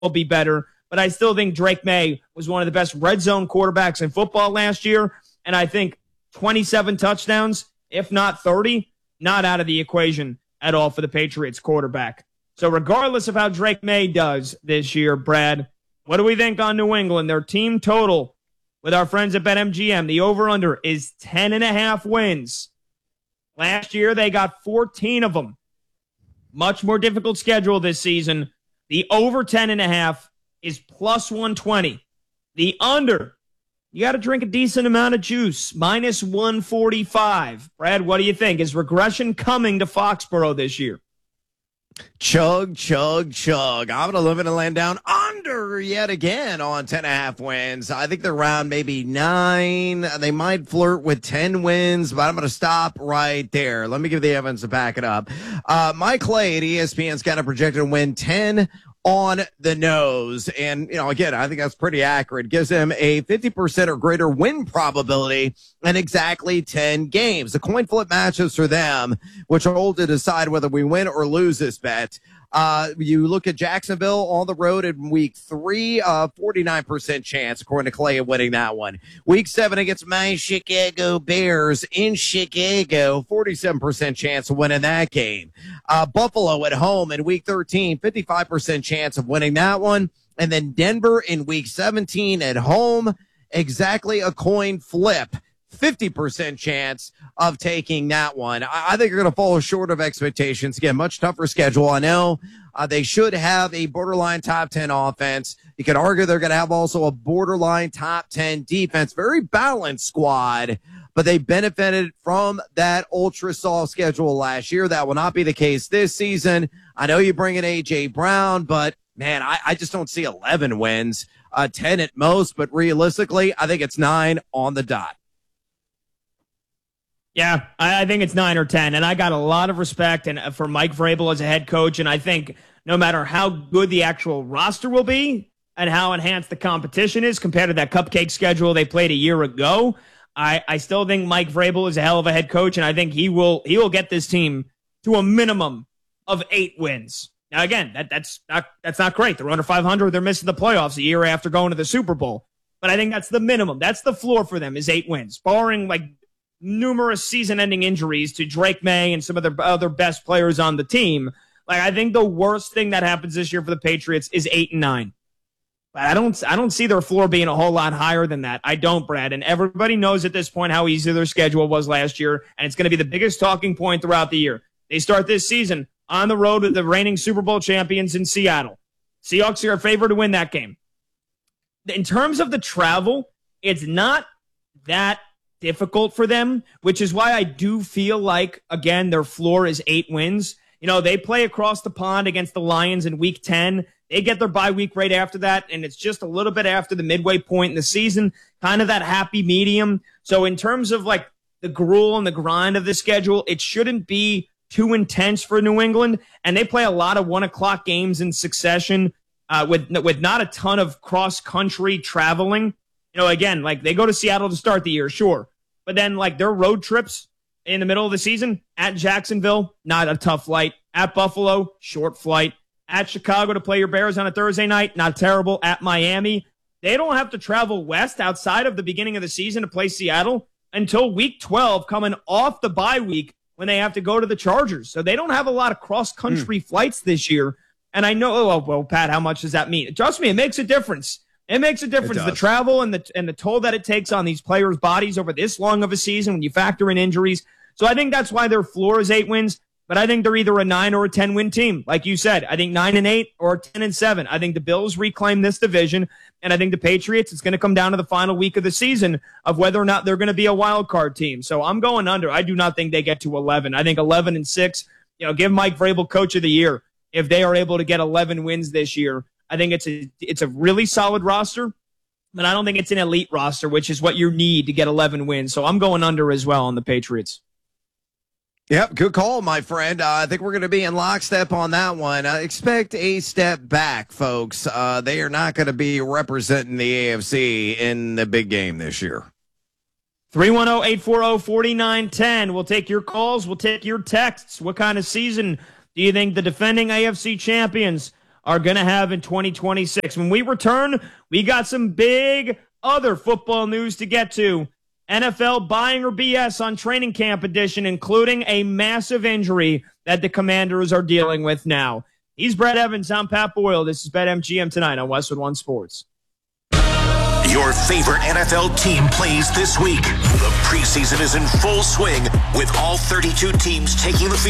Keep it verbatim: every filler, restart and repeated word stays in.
will be better, but I still think Drake May was one of the best red zone quarterbacks in football last year, and I think twenty-seven touchdowns, if not thirty, not out of the equation at all for the Patriots quarterback. So regardless of how Drake May does this year, Brad, what do we think on New England? Their team total with our friends at BetMGM, the over-under is ten and a half wins. Last year, they got fourteen of them. Much more difficult schedule this season. The over ten and a half is plus one twenty. The under, you got to drink a decent amount of juice, minus one forty-five. Brad, what do you think? Is regression coming to Foxborough this year? Chug, chug, chug. I'm going to live in a land down under yet again on ten and a half wins. I think they're around maybe nine. They might flirt with ten wins, but I'm going to stop right there. Let me give the evidence to back it up. Uh, Mike Clay at E S P N's got a projected to win ten on the nose. And, you know, again, I think that's pretty accurate. Gives him a fifty percent or greater win probability in exactly ten games. The coin flip matches for them, which are all to decide whether we win or lose this bet. Uh, you look at Jacksonville on the road in week three, uh, forty-nine percent chance, according to Clay, of winning that one. Week seven against my Chicago Bears in Chicago, forty-seven percent chance of winning that game. Uh, Buffalo at home in week thirteen, fifty-five percent chance of winning that one. And then Denver in week seventeen at home, exactly a coin flip. fifty percent chance of taking that one. I, I think you're going to fall short of expectations. Again, much tougher schedule. I know uh, they should have a borderline top ten offense. You could argue they're going to have also a borderline top ten defense. Very balanced squad, but they benefited from that ultra soft schedule last year. That will not be the case this season. I know you bring in A J Brown, but man, I, I just don't see eleven wins, uh, ten at most. But realistically, I think it's nine on the dot. Yeah, I think it's nine or ten, and I got a lot of respect and for Mike Vrabel as a head coach, and I think no matter how good the actual roster will be and how enhanced the competition is compared to that cupcake schedule they played a year ago, I, I still think Mike Vrabel is a hell of a head coach, and I think he will he will get this team to a minimum of eight wins. Now, again, that that's not that's not great. They're under five hundred. They're missing the playoffs a year after going to the Super Bowl, but I think that's the minimum. That's the floor for them is eight wins, barring like numerous season-ending injuries to Drake May and some of the other best players on the team. Like, I think the worst thing that happens this year for the Patriots is eight and nine. But I don't, I don't see their floor being a whole lot higher than that. I don't, Brad. And everybody knows at this point how easy their schedule was last year, and it's going to be the biggest talking point throughout the year. They start this season on the road with the reigning Super Bowl champions in Seattle. Seahawks are favored to win that game. In terms of the travel, it's not that difficult for them, which is why I do feel like, again, their floor is eight wins. You know, they play across the pond against the Lions in week ten. They get their bye week right after that, and it's just a little bit after the midway point in the season, kind of that happy medium. So in terms of like the gruel and the grind of the schedule, it shouldn't be too intense for New England, and they play a lot of one o'clock games in succession uh, with, with not a ton of cross-country traveling. You know, again, like they go to Seattle to start the year, sure. But then, like, their road trips in the middle of the season, at Jacksonville, not a tough flight. At Buffalo, short flight. At Chicago to play your Bears on a Thursday night, not terrible. At Miami, they don't have to travel west outside of the beginning of the season to play Seattle until week twelve, coming off the bye week when they have to go to the Chargers. So they don't have a lot of cross-country mm. flights this year. And I know, oh, well, Pat, how much does that mean? Trust me, it makes a difference. It makes a difference, the travel and the and the toll that it takes on these players' bodies over this long of a season when you factor in injuries. So I think that's why their floor is eight wins, but I think they're either a nine or a ten-win team. Like you said, I think nine and eight or ten and seven. I think the Bills reclaim this division, and I think the Patriots, it's going to come down to the final week of the season of whether or not they're going to be a wild card team. So I'm going under. I do not think they get to eleven. I think eleven and six, you know, give Mike Vrabel coach of the year if they are able to get eleven wins this year. I think it's a it's a really solid roster, but I don't think it's an elite roster, which is what you need to get eleven wins. So I'm going under as well on the Patriots. Yep, good call, my friend. Uh, I think we're going to be in lockstep on that one. Uh, expect a step back, folks. Uh, they are not going to be representing the A F C in the big game this year. three one zero, eight four zero, four nine one zero. We'll take your calls. We'll take your texts. What kind of season do you think the defending A F C champions are going to have in twenty twenty-six. When we return, we got some big other football news to get to. N F L buying or B S on training camp edition, including a massive injury that the Commanders are dealing with now. He's Brett Evans. I'm Pat Boyle. This is BetMGM tonight on Westwood One Sports. Your favorite N F L team plays this week. The preseason is in full swing with all thirty-two teams taking the field.